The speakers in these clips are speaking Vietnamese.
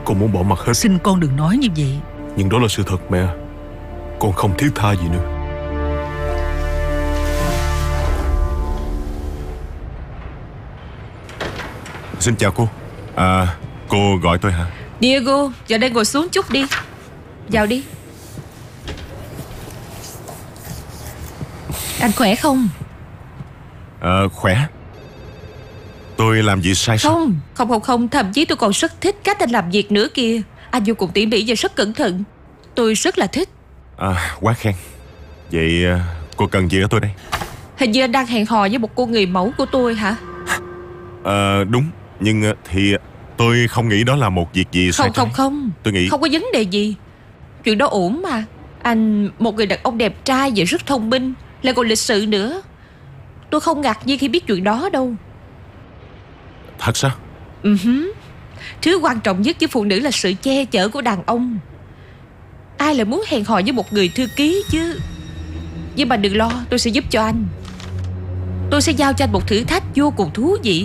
Con muốn bỏ mặc hết. Xin con đừng nói như vậy. Nhưng đó là sự thật mẹ. Con không thiết tha gì nữa. Xin chào cô. Cô gọi tôi hả? Diego, vào đây ngồi xuống chút đi. Vào đi. Anh khỏe không? Khỏe. Tôi làm gì sai sao? Không, thậm chí tôi còn rất thích cách anh làm việc nữa kìa. Anh vô cùng tỉ mỉ và rất cẩn thận. Tôi rất là thích. Quá khen. Vậy cô cần gì ở tôi đây? Hình như anh đang hẹn hò với một cô người mẫu của tôi hả? Đúng. Nhưng thì tôi không nghĩ đó là một việc gì sai trái. Không. Tôi nghĩ không có vấn đề gì. Chuyện đó ổn mà. Anh một người đàn ông đẹp trai và rất thông minh, lại còn lịch sự nữa. Tôi không ngạc nhiên khi biết chuyện đó đâu. Thật sao? Thứ quan trọng nhất với phụ nữ là sự che chở của đàn ông. Ai lại muốn hẹn hò với một người thư ký chứ. Nhưng mà đừng lo, tôi sẽ giúp cho anh. Tôi sẽ giao cho anh một thử thách vô cùng thú vị.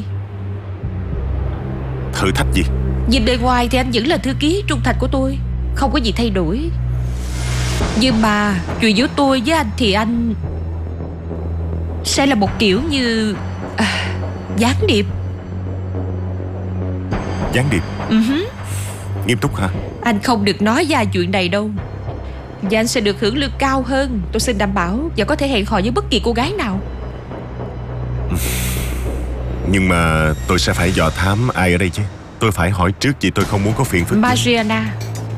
Thử thách gì? Nhìn bề ngoài thì anh vẫn là thư ký trung thành của tôi, không có gì thay đổi. Nhưng mà chuyện giữa tôi với anh thì anh sẽ là một kiểu như gián điệp. Gián điệp? Nghiêm túc hả? Anh không được nói ra chuyện này đâu. Và anh sẽ được hưởng lương cao hơn, tôi xin đảm bảo. Và có thể hẹn hò với bất kỳ cô gái nào. Nhưng mà tôi sẽ phải dò thám ai ở đây chứ. Tôi phải hỏi trước vì tôi không muốn có phiền phức. Mariana.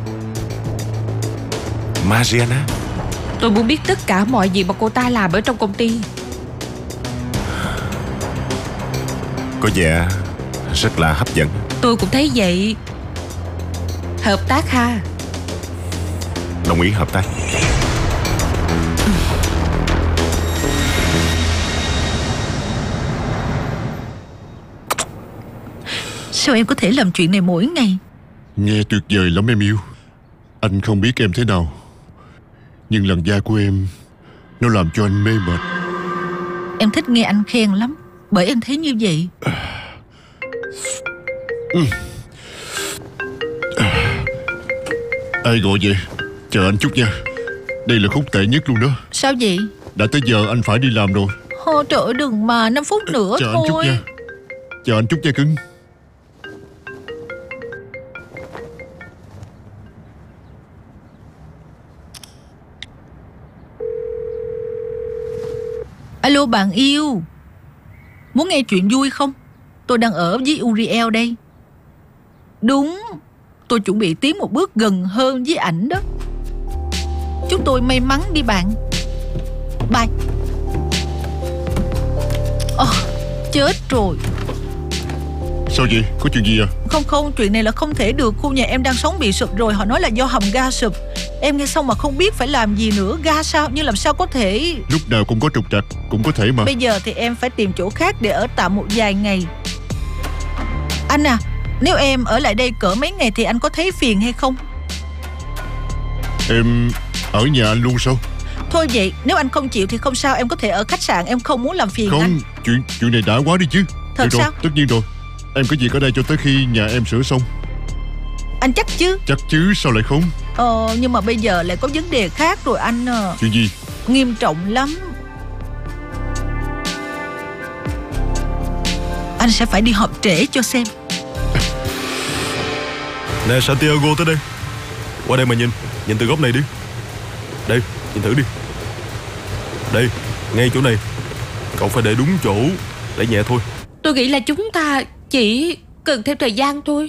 Mariana? Tôi muốn biết tất cả mọi việc mà cô ta làm ở trong công ty. Có vẻ rất là hấp dẫn. Tôi cũng thấy vậy. Hợp tác ha. Đồng ý hợp tác. Sao em có thể làm chuyện này mỗi ngày? Nghe tuyệt vời lắm em yêu. Anh không biết em thế nào, nhưng làn da của em nó làm cho anh mê mệt. Em thích nghe anh khen lắm, bởi em thấy như vậy. Ai gọi vậy? Chờ anh chút nha. Đây là khúc tệ nhất luôn đó. Sao vậy? Đã tới giờ anh phải đi làm rồi. Trời ơi, đừng mà, 5 phút nữa Chờ thôi. anh chút nha. Chờ anh chút nha cưng. Alo bạn yêu, muốn nghe chuyện vui không? Tôi đang ở với Uriel đây. Đúng, tôi chuẩn bị tiến một bước gần hơn với ảnh đó. Chúc tôi may mắn đi bạn. Bye. Chết rồi. Sao vậy? Có chuyện gì à? Không, chuyện này là không thể được. Khu nhà em đang sống bị sụp rồi. Họ nói là do hầm ga sụp. Em nghe xong mà không biết phải làm gì nữa. Ga sao? Nhưng làm sao có thể? Lúc nào cũng có trục trặc. Cũng có thể mà. Bây giờ thì em phải tìm chỗ khác để ở tạm một vài ngày. Anh à, nếu em ở lại đây cỡ mấy ngày thì anh có thấy phiền hay không? Em ở nhà anh luôn sao? Thôi vậy, nếu anh không chịu thì không sao. Em có thể ở khách sạn, em không muốn làm phiền Không, anh. chuyện này đã quá đi chứ. Thật Được sao? rồi, tất nhiên rồi. Em có việc ở đây cho tới khi nhà em sửa xong. Anh chắc chứ? Chắc chứ, sao lại không? Nhưng mà bây giờ lại có vấn đề khác rồi anh à. Chuyện gì? Nghiêm trọng lắm. Anh sẽ phải đi họp trễ cho xem. Nè Santiago, tới đây. Qua đây mà nhìn từ góc này đi. Đây, nhìn thử đi. Đây, ngay chỗ này. Cậu phải để đúng chỗ. Để nhẹ thôi. Tôi nghĩ là chúng ta chỉ cần thêm thời gian thôi.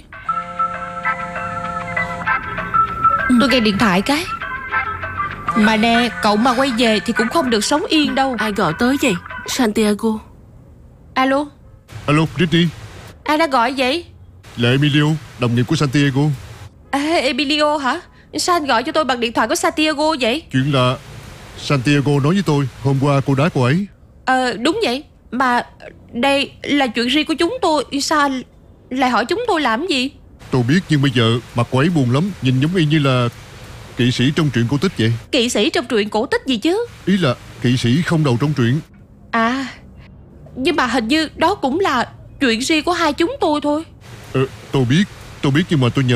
Tôi nghe điện thoại cái. Mà nè, cậu mà quay về thì cũng không được sống yên đâu. Ai gọi tới vậy? Santiago. Alo, Alo, Britney. ai đã gọi vậy? Là Emilio, đồng nghiệp của Santiago. Emilio hả? Sao anh gọi cho tôi bằng điện thoại của Santiago vậy? Chuyện là Santiago nói với tôi hôm qua cô đá cô ấy. Đúng vậy. Mà đây là chuyện riêng của chúng tôi. Sao anh lại hỏi chúng tôi làm gì? Tôi biết, nhưng bây giờ mặt cô ấy buồn lắm. Nhìn giống y như là kỵ sĩ trong truyện cổ tích vậy. Kỵ sĩ trong truyện cổ tích gì chứ? Ý là kỵ sĩ không đầu trong truyện. À, nhưng mà hình như đó cũng là chuyện riêng của hai chúng tôi thôi. Tôi biết nhưng mà tôi nhờ